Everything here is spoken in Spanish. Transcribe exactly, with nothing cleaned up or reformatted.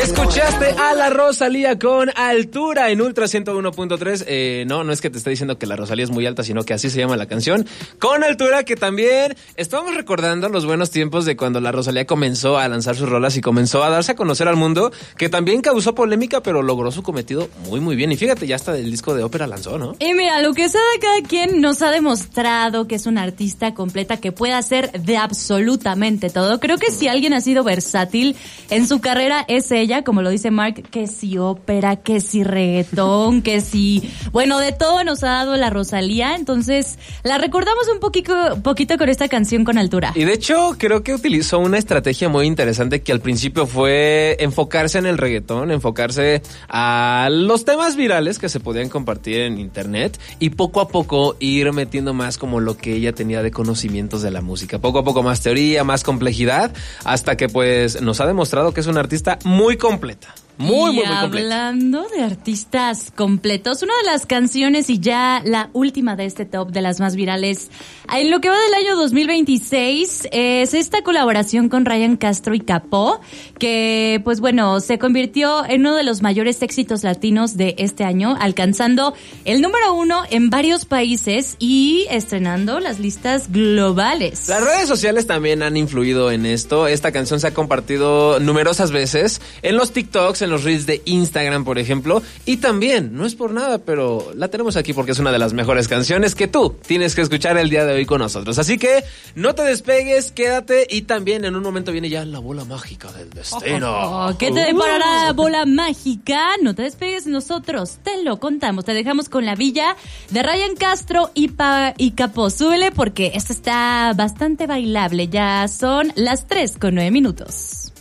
Escuchaste a la Rosalía con Altura en Ultra ciento uno punto tres. Eh, no, no es que te esté diciendo que la Rosalía es muy alta, sino que así se llama la canción. Con Altura, que también estábamos recordando los buenos tiempos de cuando la Rosalía comenzó a lanzar sus rolas y comenzó a darse a conocer al mundo, que también causó polémica, pero logró su cometido muy, muy bien. Y fíjate, ya hasta el disco de ópera lanzó, ¿no? Y mira, lo que sea de cada quien nos ha demostrado que es una artista completa que puede hacer de absolutamente todo. Creo que si alguien ha sido versátil en su carrera es ella. Como lo dice Mark, que si ópera, que si reggaetón, que si... Bueno, de todo nos ha dado la Rosalía, entonces la recordamos un poquito, poquito con esta canción con Altura. Y de hecho, creo que utilizó una estrategia muy interesante que al principio fue enfocarse en el reggaetón, enfocarse a los temas virales que se podían compartir en internet y poco a poco ir metiendo más como lo que ella tenía de conocimientos de la música. Poco a poco más teoría, más complejidad, hasta que pues nos ha demostrado que es una artista muy completa. Muy, y muy, muy completa. Hablando de artistas completos, una de las canciones y ya la última de este top de las más virales en lo que va del año dos mil veintiséis es esta colaboración con Ryan Castro y Capó, que pues bueno, se convirtió en uno de los mayores éxitos latinos de este año, alcanzando el número uno en varios países y estrenando las listas globales. Las redes sociales también han influido en esto. Esta canción se ha compartido numerosas veces en los TikToks, en los reels de Instagram, por ejemplo, y también, no es por nada, pero la tenemos aquí porque es una de las mejores canciones que tú tienes que escuchar el día de hoy con nosotros. Así que no te despegues, quédate, y también en un momento viene ya la bola mágica del destino. Oh, oh, ¿Qué te deparará la bola mágica? No te despegues, nosotros te lo contamos. Te dejamos con La Villa de Ryan Castro y, pa y Capó. Súbele porque esto está bastante bailable. Ya son las tres con nueve minutos.